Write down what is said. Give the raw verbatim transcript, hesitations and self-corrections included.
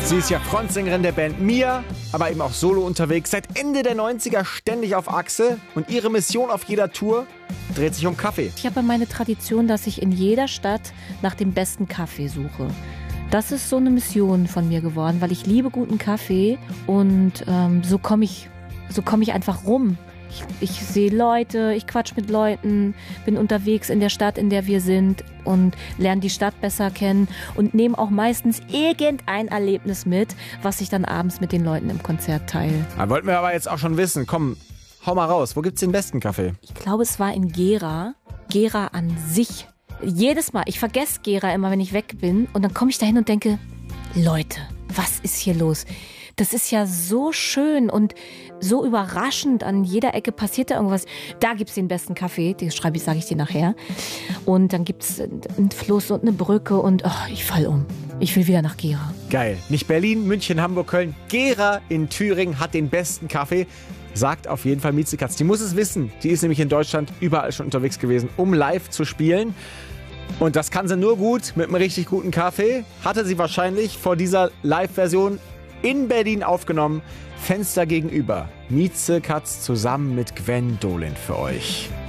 Sie ist ja Frontsängerin der Band Mia, aber eben auch solo unterwegs. Seit Ende der neunziger ständig auf Achse. Und ihre Mission auf jeder Tour dreht sich um Kaffee. Ich habe meine Tradition, dass ich in jeder Stadt nach dem besten Kaffee suche. Das ist so eine Mission von mir geworden, weil ich liebe guten Kaffee. Und ähm, so komme ich, so komm ich einfach rum. Ich, ich sehe Leute, ich quatsch mit Leuten, bin unterwegs in der Stadt, in der wir sind und lerne die Stadt besser kennen und nehme auch meistens irgendein Erlebnis mit, was ich dann abends mit den Leuten im Konzert teile. Da wollten wir aber jetzt auch schon wissen. Komm, hau mal raus. Wo gibt's den besten Kaffee? Ich glaube, es war in Gera. Gera an sich. Jedes Mal, ich vergesse Gera immer, wenn ich weg bin und dann komme ich dahin und denke, Leute, was ist hier los? Das ist ja so schön und so überraschend. An jeder Ecke passiert da irgendwas. Da gibt es den besten Kaffee, das schreibe ich, sage ich dir nachher. Und dann gibt es einen Fluss und eine Brücke und oh, ich fall um. Ich will wieder nach Gera. Geil. Nicht Berlin, München, Hamburg, Köln. Gera in Thüringen hat den besten Kaffee. Sagt auf jeden Fall Mieze Katz. Die muss es wissen. Die ist nämlich in Deutschland überall schon unterwegs gewesen, um live zu spielen. Und das kann sie nur gut mit einem richtig guten Kaffee. Hatte sie wahrscheinlich vor dieser Live-Version in Berlin aufgenommen. Fenster gegenüber. Mieze Katz zusammen mit Gwen Dohlin für euch.